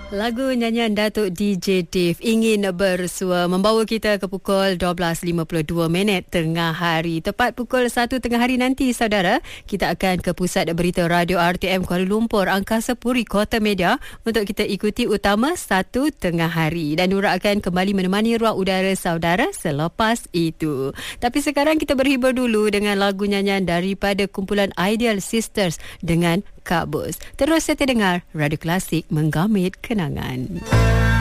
Lagu nyanyian Datuk DJ Dave ingin bersua membawa kita ke pukul 12.52 tengah hari. Tepat pukul 1 tengah hari nanti, saudara, kita akan ke Pusat Berita Radio RTM Kuala Lumpur, Angkasa Puri, Kota Media untuk kita ikuti utama 1 tengah hari. Dan Nura akan kembali menemani ruang udara saudara selepas itu. Tapi sekarang kita berhibur dulu dengan lagu nyanyian daripada kumpulan Ideal Sisters dengan Kak Bos. Terus kita dengar Radio Klasik menggamit kenangan.